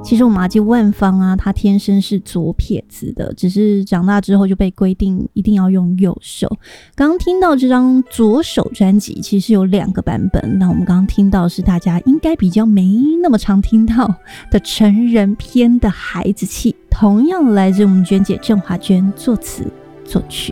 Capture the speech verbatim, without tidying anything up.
其实我们阿基万芳啊，他天生是左撇子的，只是长大之后就被规定一定要用右手。刚刚听到这张左手专辑其实有两个版本，那我们刚刚听到是大家应该比较没那么常听到的成人篇的孩子气，同样来自我们娟姐郑华娟作词作曲。